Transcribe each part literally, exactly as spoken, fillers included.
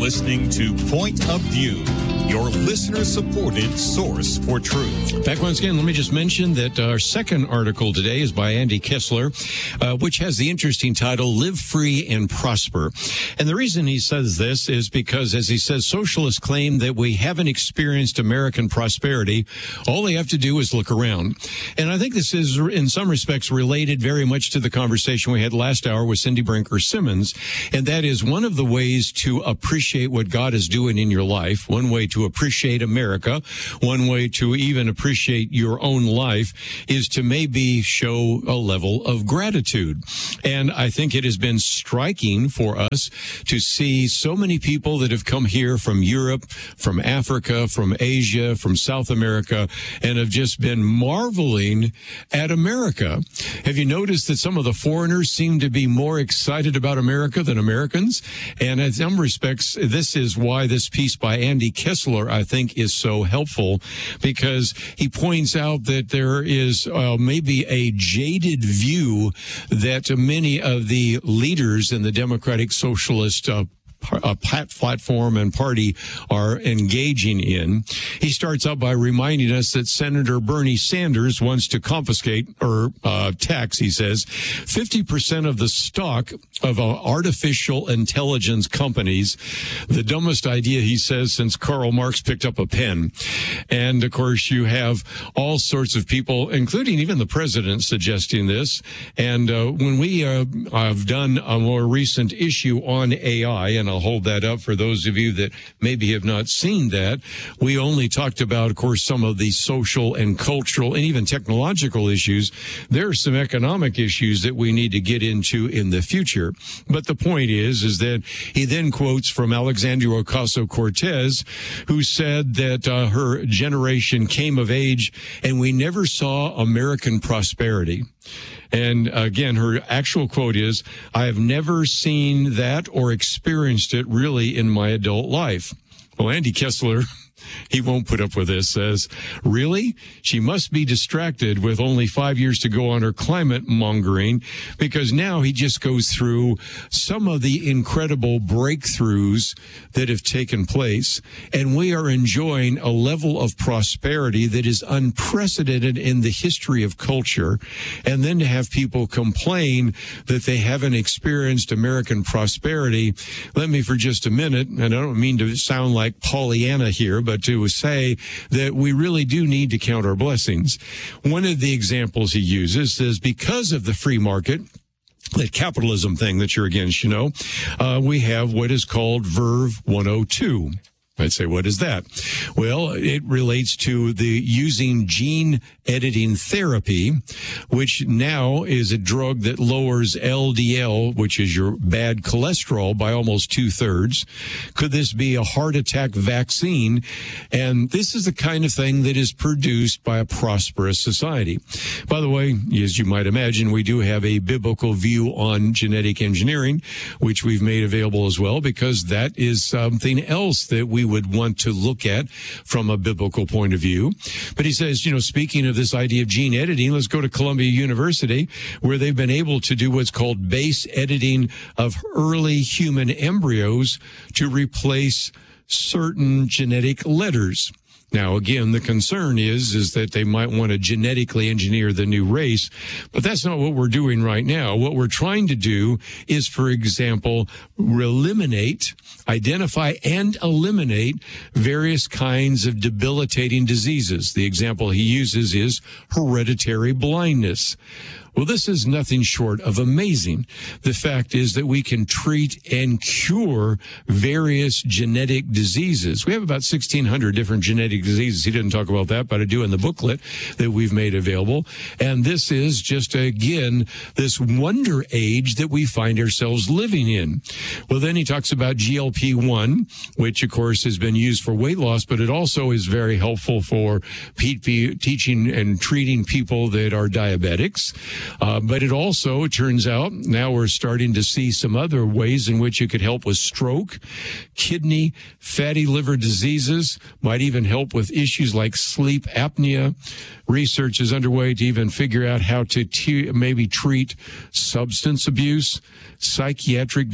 listening to Point of View, your listener-supported source for truth. Back once again, let me just mention that our second article today is by Andy Kessler, uh, which has the interesting title, Live Free and Prosper. And the reason he says this is because, as he says, socialists claim that we haven't experienced American prosperity. All they have to do is look around. And I think this is, in some respects, related very much to the conversation we had last hour with Cindy Brinker Simmons. And that is one of the ways to appreciate what God is doing in your life, one way to appreciate America, one way to even appreciate your own life is to maybe show a level of gratitude. And I think it has been striking for us to see so many people that have come here from Europe, from Africa, from Asia, from South America, and have just been marveling at America. Have you noticed that some of the foreigners seem to be more excited about America than Americans? And in some respects, this is why this piece by Andy Kessler, I think, is so helpful, because he points out that there is uh, maybe a jaded view that many of the leaders in the Democratic Socialist uh, a platform and party are engaging in. He starts out by reminding us that Senator Bernie Sanders wants to confiscate or uh, tax, he says, fifty percent of the stock of uh, artificial intelligence companies. The dumbest idea, he says, since Karl Marx picked up a pen. And, of course, you have all sorts of people, including even the president, suggesting this. And uh, when we uh, have done a more recent issue on A I, and I'll hold that up for those of you that maybe have not seen that. We only talked about, of course, some of the social and cultural and even technological issues. There are some economic issues that we need to get into in the future. But the point is, is that he then quotes from Alexandria Ocasio-Cortez, who said that uh, her generation came of age and we never saw American prosperity. And again, her actual quote is, I have never seen that or experienced it really in my adult life. Well, Andy Kessler, he won't put up with this, says, really? She must be distracted with only five years to go on her climate mongering, because now he just goes through some of the incredible breakthroughs that have taken place. And we are enjoying a level of prosperity that is unprecedented in the history of culture. And then to have people complain that they haven't experienced American prosperity, let me for just a minute, and I don't mean to sound like Pollyanna here, but But to say that we really do need to count our blessings. One of the examples he uses is because of the free market, that capitalism thing that you're against, you know, uh, we have what is called Verve one oh two. I'd say, what is that? Well, it relates to the using gene editing therapy, which now is a drug that lowers L D L, which is your bad cholesterol, by almost two thirds. Could this be a heart attack vaccine? And this is the kind of thing that is produced by a prosperous society. By the way, as you might imagine, we do have a biblical view on genetic engineering, which we've made available as well, because that is something else that we would want to look at from a biblical point of view. But he says, you know, speaking of this idea of gene editing, let's go to Columbia University, where they've been able to do what's called base editing of early human embryos to replace certain genetic letters. Now, again, the concern is, is that they might want to genetically engineer the new race, but that's not what we're doing right now. What we're trying to do is, for example, eliminate, identify and eliminate various kinds of debilitating diseases. The example he uses is hereditary blindness. Well, this is nothing short of amazing. The fact is that we can treat and cure various genetic diseases. We have about sixteen hundred different genetic diseases. He didn't talk about that, but I do in the booklet that we've made available. And this is just, again, this wonder age that we find ourselves living in. Well, then he talks about G L P one, which, of course, has been used for weight loss, but it also is very helpful for teaching and treating people that are diabetics. Uh, but it also, it turns out, now we're starting to see some other ways in which it could help with stroke, kidney, fatty liver diseases, might even help with issues like sleep apnea. Research is underway to even figure out how to t- maybe treat substance abuse, psychiatric disorders,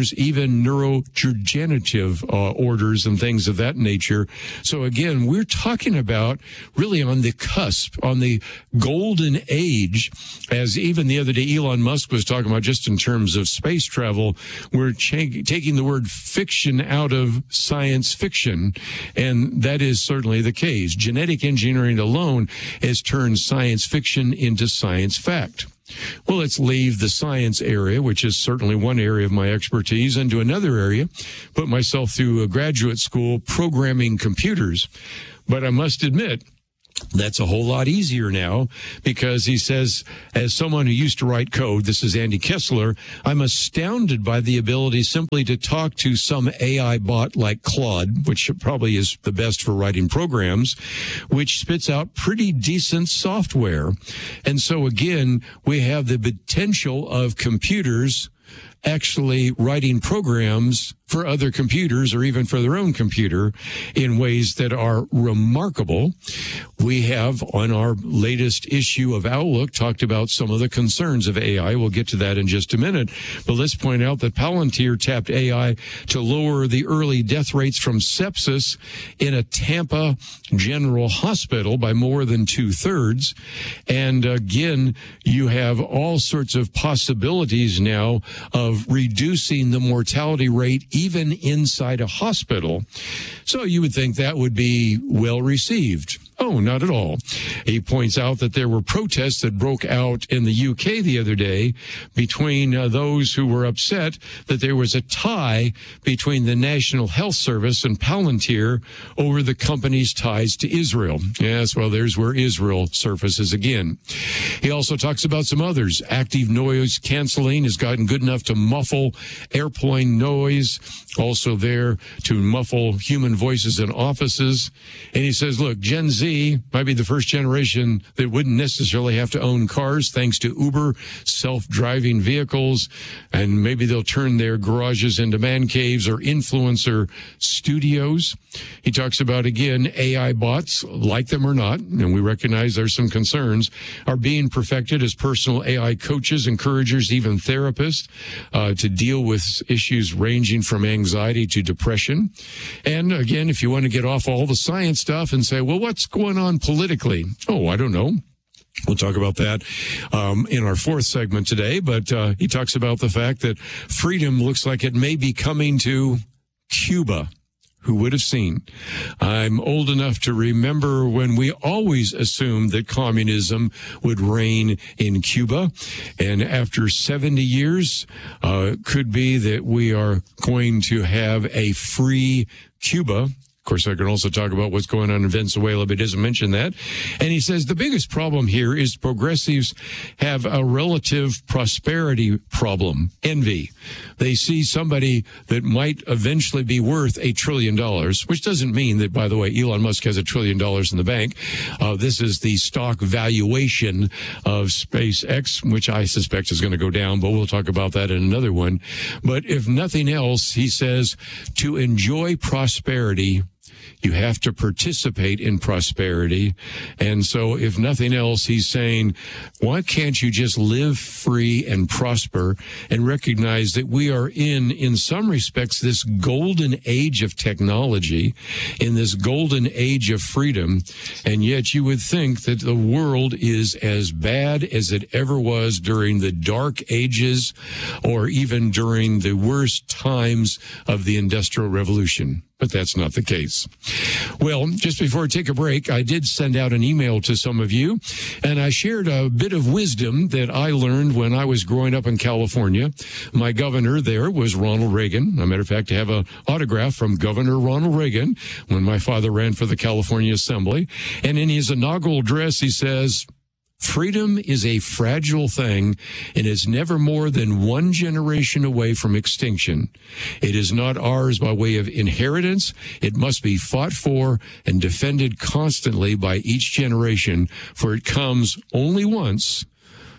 disorders, even neurodegenerative uh, orders and things of that nature. So again, we're talking about really on the cusp, on the golden age, as even the other day Elon Musk was talking about just in terms of space travel. We're ch- taking the word fiction out of science fiction, and that is certainly the case. Genetic engineering alone has turned science fiction into science fact. Well, let's leave the science area, which is certainly one area of my expertise, into another area. Put myself through a graduate school programming computers. But I must admit, that's a whole lot easier now, because he says, as someone who used to write code, this is Andy Kessler, I'm astounded by the ability simply to talk to some A I bot like Claude, which probably is the best for writing programs, which spits out pretty decent software. And so again, we have the potential of computers actually writing programs for other computers or even for their own computer in ways that are remarkable. We have on our latest issue of Outlook talked about some of the concerns of A I. We'll get to that in just a minute. But let's point out that Palantir tapped A I to lower the early death rates from sepsis in a Tampa General Hospital by more than two thirds. And again, you have all sorts of possibilities now of reducing the mortality rate even inside a hospital. So you would think that would be well received. Oh, not at all. He points out that there were protests that broke out in the U K the other day between uh, those who were upset that there was a tie between the National Health Service and Palantir over the company's ties to Israel. Yes, well, there's where Israel surfaces again. He also talks about some others. Active noise canceling has gotten good enough to muffle airplane noise, also there to muffle human voices in offices. And he says, look, Gen Z might be the first generation that wouldn't necessarily have to own cars thanks to Uber, self-driving vehicles, and maybe they'll turn their garages into man caves or influencer studios. He talks about, again, A I bots, like them or not, and we recognize there's some concerns, are being perfected as personal A I coaches, encouragers, even therapists, uh, to deal with issues ranging from anxiety to depression. And again, if you want to get off all the science stuff and say, well, what's going on politically? Oh, I don't know. We'll talk about that um, in our fourth segment today, but uh, he talks about the fact that freedom looks like it may be coming to Cuba. Who would have seen? I'm old enough to remember when we always assumed that communism would reign in Cuba. And after seventy years, uh, could be that we are going to have a free Cuba. Of course, I can also talk about what's going on in Venezuela, but he doesn't mention that. And he says the biggest problem here is progressives have a relative prosperity problem, envy. They see somebody that might eventually be worth a trillion dollars, which doesn't mean that, by the way, Elon Musk has a trillion dollars in the bank. Uh, this is the stock valuation of SpaceX, which I suspect is going to go down, but we'll talk about that in another one. But if nothing else, he says, to enjoy prosperity, you have to participate in prosperity. And so if nothing else, he's saying, why can't you just live free and prosper and recognize that we are in, in some respects, this golden age of technology, in this golden age of freedom. And yet you would think that the world is as bad as it ever was during the dark ages or even during the worst times of the Industrial Revolution. But that's not the case. Well, just before I take a break, I did send out an email to some of you, and I shared a bit of wisdom that I learned when I was growing up in California. My governor there was Ronald Reagan. As a matter of fact, I have an autograph from Governor Ronald Reagan when my father ran for the California Assembly. And in his inaugural address, he says, freedom is a fragile thing and is never more than one generation away from extinction. It is not ours by way of inheritance. It must be fought for and defended constantly by each generation, for it comes only once,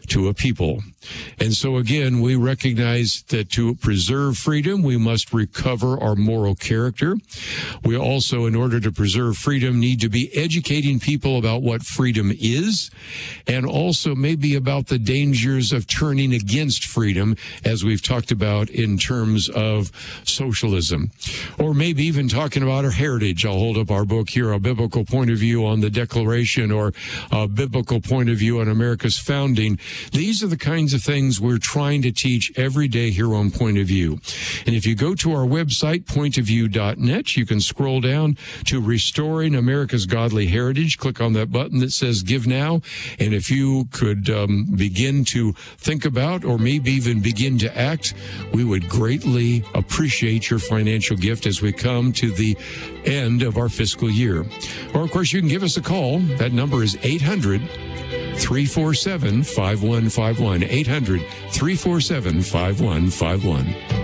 to a people. And so again, we recognize that to preserve freedom, we must recover our moral character. We also, in order to preserve freedom, need to be educating people about what freedom is, and also maybe about the dangers of turning against freedom, as we've talked about in terms of socialism. Or maybe even talking about our heritage. I'll hold up our book here, A Biblical Point of View on the Declaration, or A Biblical Point of View on America's Founding. These are the kinds of things we're trying to teach every day here on Point of View. And if you go to our website, point of view dot net, you can scroll down to Restoring America's Godly Heritage. Click on that button that says Give Now. And if you could um, begin to think about, or maybe even begin to act, we would greatly appreciate your financial gift as we come to the end of our fiscal year. Or, of course, you can give us a call. That number is eight hundred, three four seven, five one five one. eight hundred, three four seven, five one five one.